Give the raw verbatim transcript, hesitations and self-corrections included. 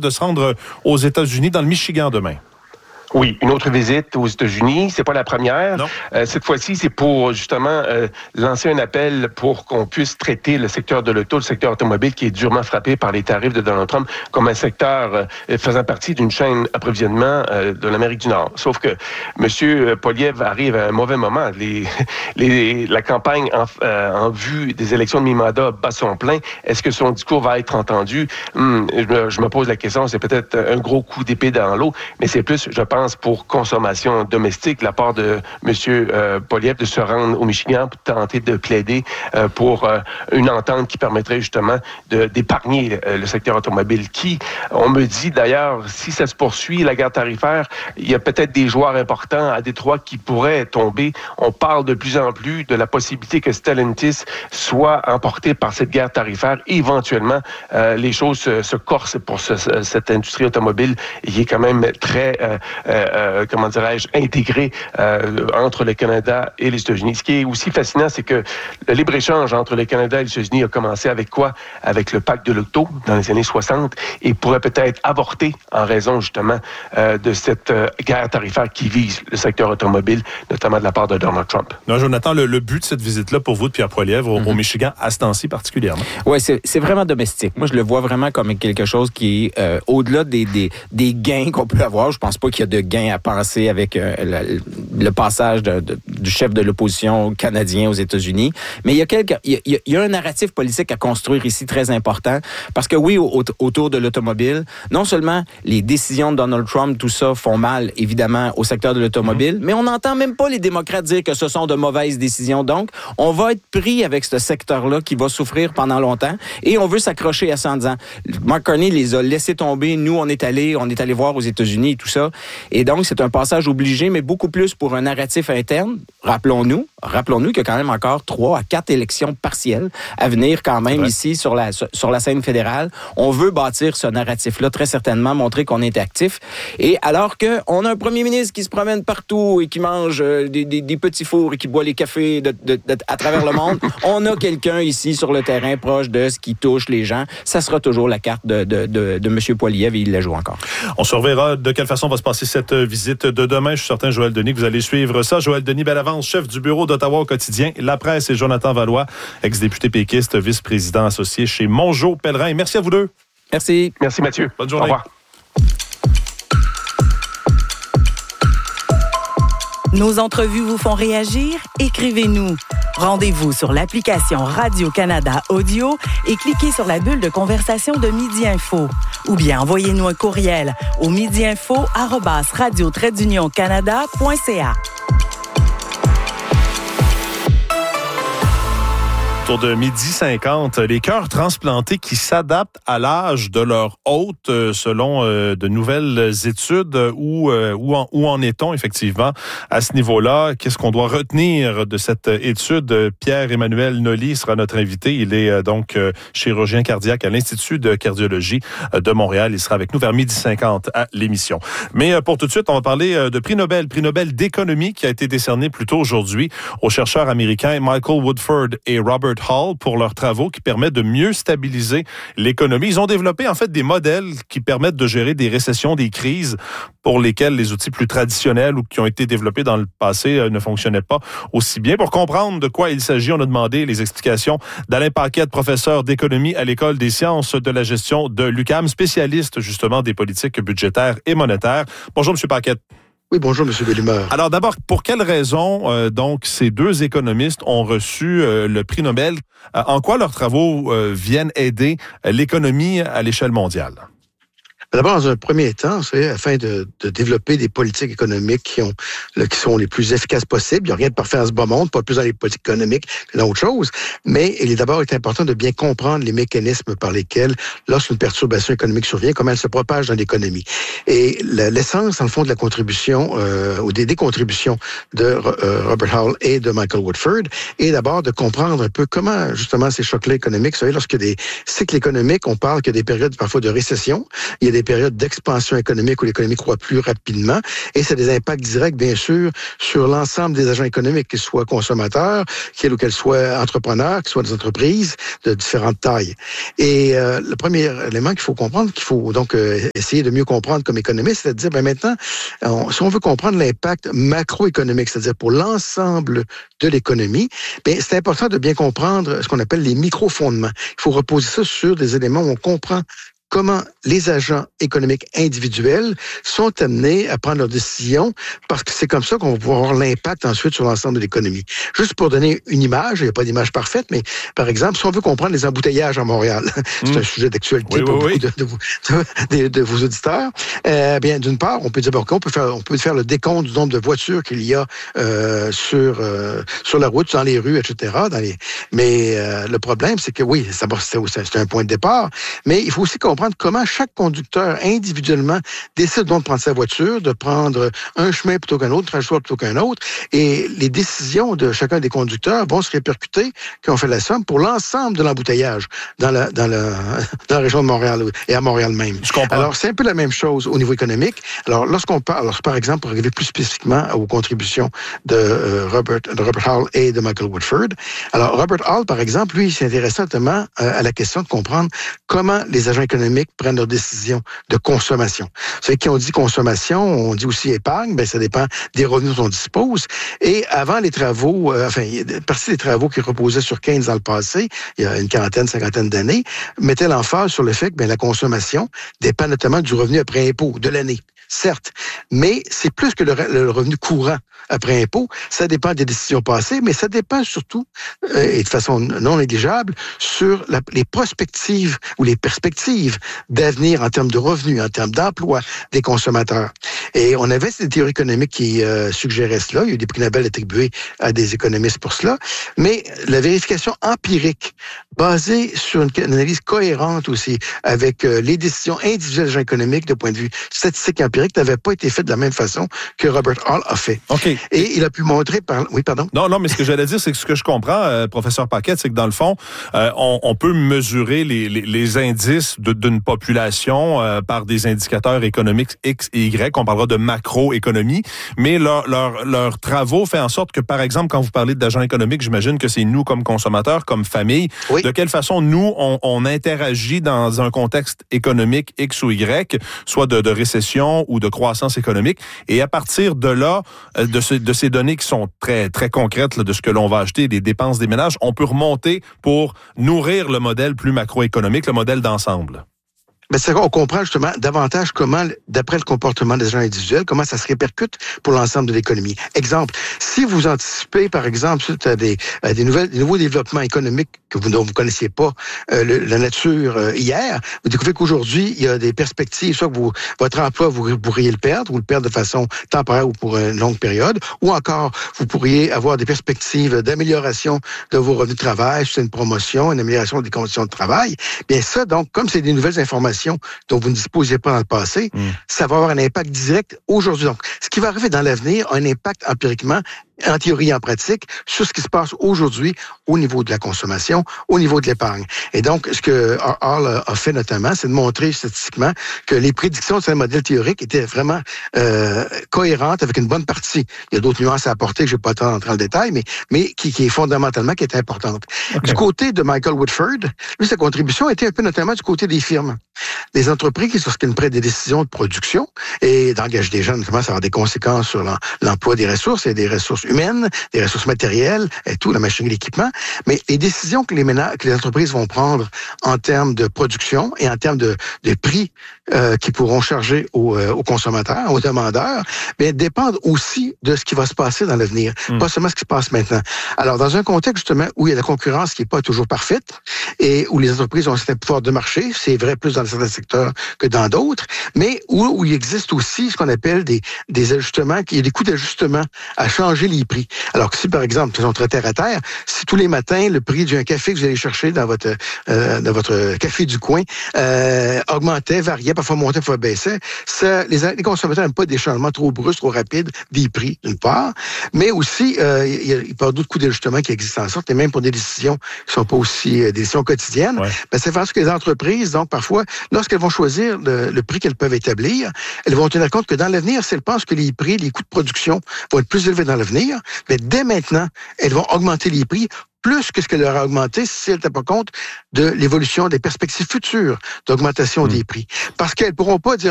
de se rendre aux États-Unis, dans le Michigan demain. Oui, une autre visite aux États-Unis. C'est pas la première. Euh, cette fois-ci, c'est pour justement euh, lancer un appel pour qu'on puisse traiter le secteur de l'auto, le secteur automobile qui est durement frappé par les tarifs de Donald Trump, comme un secteur euh, faisant partie d'une chaîne d'approvisionnement euh, de l'Amérique du Nord. Sauf que M. Poilievre arrive à un mauvais moment. Les, les, la campagne en, euh, en vue des élections de mi-mandat bat son plein. Est-ce que son discours va être entendu? Hum, je, me, je me pose la question. C'est peut-être un gros coup d'épée dans l'eau, mais c'est plus, je pense, pour consommation domestique, la part de M. Euh, Poilievre de se rendre au Michigan pour tenter de plaider euh, pour euh, une entente qui permettrait justement de, d'épargner euh, le secteur automobile qui, on me dit d'ailleurs, si ça se poursuit, la guerre tarifaire, il y a peut-être des joueurs importants à Détroit qui pourraient tomber. On parle de plus en plus de la possibilité que Stellantis soit emporté par cette guerre tarifaire et éventuellement euh, les choses se, se corsent pour ce, cette industrie automobile qui est quand même très euh, Euh, comment dirais-je, intégré euh, entre le Canada et les États-Unis. Ce qui est aussi fascinant, c'est que le libre-échange entre le Canada et les États-Unis a commencé avec quoi? Avec le pacte de l'auto dans les années soixante et pourrait peut-être avorter en raison justement euh, de cette euh, guerre tarifaire qui vise le secteur automobile, notamment de la part de Donald Trump. Non, Jonathan, le, le but de cette visite-là pour vous de Pierre Poilievre au, mm-hmm. au Michigan, à ce temps-ci particulièrement. Oui, c'est, c'est vraiment domestique. Moi, je le vois vraiment comme quelque chose qui est euh, au-delà des, des, des gains qu'on peut avoir. Je pense pas qu'il y a de gain à penser avec euh, le, le passage de, de, du chef de l'opposition canadien aux États-Unis. Mais il y a quelques, il y a, il y a un narratif politique à construire ici très important parce que oui, au, autour de l'automobile, non seulement les décisions de Donald Trump, tout ça font mal évidemment au secteur de l'automobile, mmh. mais on n'entend même pas les démocrates dire que ce sont de mauvaises décisions. Donc, on va être pris avec ce secteur-là qui va souffrir pendant longtemps et on veut s'accrocher à ça en disant, Mark Carney les a laissés tomber. Nous, on est allé, on est allé voir aux États-Unis et tout ça. Et donc, c'est un passage obligé, mais beaucoup plus pour un narratif interne. Rappelons-nous, rappelons-nous qu'il y a quand même encore trois à quatre élections partielles à venir quand même ici sur la, sur, sur la scène fédérale. On veut bâtir ce narratif-là, très certainement, montrer qu'on est actif. Et alors qu'on a un premier ministre qui se promène partout et qui mange euh, des, des, des petits fours et qui boit les cafés de, de, de, à travers le monde, on a quelqu'un ici sur le terrain proche de ce qui touche les gens. Ça sera toujours la carte de, de, de, de M. Poilievre et il la joue encore. On surveillera de quelle façon va se passer cette visite de demain. Je suis certain, Joël Denis, que vous allez suivre ça. Joël Denis Bellavance, chef du bureau d'Ottawa au quotidien La Presse, et Jonathan Valois, ex-député péquiste, vice-président associé chez Mongeau Pellerin. Merci à vous deux. Merci. Merci, Mathieu. Bonne journée. Au revoir. Nos entrevues vous font réagir? Écrivez-nous. Rendez-vous sur l'application Radio-Canada Audio et cliquez sur la bulle de conversation de Midi Info. Ou bien envoyez-nous un courriel au midiinfo arobase radio trait d'union canada point c a. Autour de midi cinquante, les cœurs transplantés qui s'adaptent à l'âge de leur hôte, euh, selon euh, de nouvelles études. Où, euh, où, en, où en est-on effectivement à ce niveau-là? Qu'est-ce qu'on doit retenir de cette étude? Pierre-Emmanuel Nolly sera notre invité. Il est euh, donc euh, chirurgien cardiaque à l'Institut de cardiologie euh, de Montréal. Il sera avec nous vers midi cinquante à l'émission. Mais euh, pour tout de suite, on va parler euh, de prix Nobel, prix Nobel d'économie qui a été décerné plus tôt aujourd'hui aux chercheurs américains Michael Woodford et Robert Hall pour leurs travaux qui permettent de mieux stabiliser l'économie. Ils ont développé en fait des modèles qui permettent de gérer des récessions, des crises pour lesquelles les outils plus traditionnels ou qui ont été développés dans le passé euh, ne fonctionnaient pas aussi bien. Pour comprendre de quoi il s'agit, on a demandé les explications d'Alain Paquette, professeur d'économie à l'École des sciences de la gestion de l'U Q A M, spécialiste justement des politiques budgétaires et monétaires. Bonjour, M. Paquette. Oui, bonjour, M. Bellemare. Alors d'abord, pour quelles raisons euh, donc ces deux économistes ont reçu euh, le prix Nobel? Euh, en quoi leurs travaux euh, viennent aider euh, l'économie à l'échelle mondiale? D'abord, dans un premier temps, c'est afin de, de développer des politiques économiques qui ont là, qui sont les plus efficaces possibles. Il n'y a rien de parfait dans ce bas monde, pas plus dans les politiques économiques que dans autre chose. Mais il est d'abord est important de bien comprendre les mécanismes par lesquels, lorsqu'une perturbation économique survient, comment elle se propage dans l'économie. Et la, l'essence, en le fond, de la contribution, euh, ou des, des contributions de euh, Robert Hall et de Michael Woodford, est d'abord de comprendre un peu comment, justement, ces chocs-là économiques, vous savez, lorsqu'il y a des cycles économiques, on parle qu'il y a des périodes parfois de récession, il y a des des périodes d'expansion économique où l'économie croît plus rapidement. Et ça a des impacts directs, bien sûr, sur l'ensemble des agents économiques, qu'ils soient consommateurs, qu'ils ou qu'elles soient entrepreneurs, qu'ils soient des entreprises de différentes tailles. Et euh, le premier élément qu'il faut comprendre, qu'il faut donc euh, essayer de mieux comprendre comme économiste, c'est de dire, ben maintenant, on, si on veut comprendre l'impact macroéconomique, c'est-à-dire pour l'ensemble de l'économie, bien, c'est important de bien comprendre ce qu'on appelle les micro-fondements. Il faut reposer ça sur des éléments où on comprend comment les agents économiques individuels sont amenés à prendre leurs décisions, parce que c'est comme ça qu'on va pouvoir avoir l'impact ensuite sur l'ensemble de l'économie. Juste pour donner une image, il n'y a pas d'image parfaite, mais par exemple, si on veut comprendre les embouteillages à Montréal, c'est mmh. un sujet d'actualité oui, pour oui, beaucoup oui. de, de, de, de, de vos auditeurs, euh, bien, d'une part, on peut dire, bon, on peut faire, on peut faire le décompte du nombre de voitures qu'il y a euh, sur euh, sur la route, dans les rues, et cetera. Dans les... Mais euh, le problème, c'est que oui, ça, c'est, c'est un point de départ, mais il faut aussi comprendre comment chaque conducteur individuellement décide donc de prendre sa voiture, de prendre un chemin plutôt qu'un autre, un choix plutôt qu'un autre, et les décisions de chacun des conducteurs vont se répercuter, quand on fait la somme, pour l'ensemble de l'embouteillage dans la, dans la, dans la région de Montréal et à Montréal même. Je comprends. Alors, c'est un peu la même chose au niveau économique. Alors, lorsqu'on parle, alors, par exemple, pour arriver plus spécifiquement aux contributions de, euh, Robert, de Robert Hall et de Michael Woodford, alors, Robert Hall, par exemple, lui, il s'intéresse notamment euh, à la question de comprendre comment les agents économiques prennent leurs décisions de consommation. Vous savez, quand on dit consommation, on dit aussi épargne, ben ça dépend des revenus dont on dispose. Et avant les travaux, euh, enfin, une partie des travaux qui reposaient sur Keynes dans le passé, il y a une quarantaine, cinquantaine d'années, mettaient l'emphase sur le fait que ben, la consommation dépend notamment du revenu après impôt de l'année. Certes, mais c'est plus que le, le revenu courant après impôt. Ça dépend des décisions passées, mais ça dépend surtout, euh, et de façon non négligeable, sur la, les prospectives ou les perspectives d'avenir en termes de revenus, en termes d'emploi des consommateurs. Et on avait ces théories économiques qui euh, suggéraient cela. Il y a eu des prix Nobel attribués à des économistes pour cela. Mais la vérification empirique, basée sur une, une analyse cohérente aussi, avec euh, les décisions individuelles des agents économiques de point de vue statistique et empirique, n'avait pas été fait de la même façon que Robert Hall a fait. OK. Et il a pu montrer par... Oui, pardon? Non, non, mais ce que j'allais dire, c'est que ce que je comprends, euh, professeur Paquette, c'est que dans le fond, euh, on, on peut mesurer les, les, les indices de, d'une population euh, par des indicateurs économiques X et Y. On parlera de macroéconomie, mais leurs leur, leur travaux font en sorte que, par exemple, quand vous parlez d'agents économiques, j'imagine que c'est nous comme consommateurs, comme famille. Oui. De quelle façon nous, on, on interagit dans un contexte économique X ou Y, soit de, de récession ou de croissance économique. Et à partir de là, de, ce, de ces données qui sont très, très concrètes là, de ce que l'on va acheter, des dépenses des ménages, on peut remonter pour nourrir le modèle plus macroéconomique, le modèle d'ensemble. Ben, c'est on comprend justement davantage comment, d'après le comportement des agents individuels, comment ça se répercute pour l'ensemble de l'économie. Exemple, si vous anticipez, par exemple, suite à des, à des, nouvelles, des nouveaux développements économiques que vous ne vous connaissiez pas euh, le, la nature euh, hier, vous découvrez qu'aujourd'hui, il y a des perspectives, soit que vous, votre emploi, vous pourriez le perdre, ou le perdre de façon temporaire ou pour une longue période, ou encore, vous pourriez avoir des perspectives d'amélioration de vos revenus de travail, c'est une promotion, une amélioration des conditions de travail. Bien ça, donc, comme c'est des nouvelles informations dont vous ne disposiez pas dans le passé, mmh. ça va avoir un impact direct aujourd'hui. Donc, ce qui va arriver dans l'avenir a un impact empiriquement, en théorie et en pratique, sur ce qui se passe aujourd'hui au niveau de la consommation, au niveau de l'épargne. Et donc, ce que Hall a fait notamment, c'est de montrer statistiquement que les prédictions de ce modèle théorique étaient vraiment euh, cohérentes avec une bonne partie. Il y a d'autres nuances à apporter que je ne vais pas entrer dans le détail, mais, mais qui, qui est fondamentalement, qui est importante. Okay. Du côté de Michael Woodford, lui, sa contribution était un peu notamment du côté des firmes. Les entreprises, lorsqu'elles prennent des décisions de production et d'engager des jeunes, notamment, ça va avoir des conséquences sur l'emploi des ressources et des ressources humaines, des ressources matérielles et tout, la machinerie, l'équipement. Mais les décisions que les ménages, que les entreprises vont prendre en termes de production et en termes de, de prix euh, qui pourront charger aux, euh, aux consommateurs, aux demandeurs, bien, dépendent aussi de ce qui va se passer dans l'avenir, mmh. pas seulement ce qui se passe maintenant. Alors, dans un contexte justement où il y a la concurrence qui n'est pas toujours parfaite et où les entreprises ont un certain pouvoir de marché, c'est vrai plus dans certains secteurs que dans d'autres, mais où, où il existe aussi ce qu'on appelle des, des ajustements, il y a des coûts d'ajustement à changer les prix. Alors que si, par exemple, faisons très terre à terre, si tous les matins, le prix d'un café que vous allez chercher dans votre euh, dans votre café du coin euh, augmentait, variait, parfois montait, parfois baissait, ça, les, les consommateurs n'aiment pas des changements trop brusques, trop rapides des prix, d'une part, mais aussi, euh, il y a, il y a d'autres coûts d'ajustement qui existent en sorte, et même pour des décisions qui sont pas aussi euh, des décisions quotidiennes, ouais. ben, c'est parce que les entreprises, donc, parfois, lorsqu'elles vont choisir le, le prix qu'elles peuvent établir, elles vont tenir compte que dans l'avenir, si elles pensent que les prix, les coûts de production vont être plus élevés dans l'avenir, mais dès maintenant, elles vont augmenter les prix plus que ce qu'elle leur a augmenté si elles n'étaient pas compte de l'évolution des perspectives futures d'augmentation mmh. des prix. Parce qu'elles ne pourront pas dire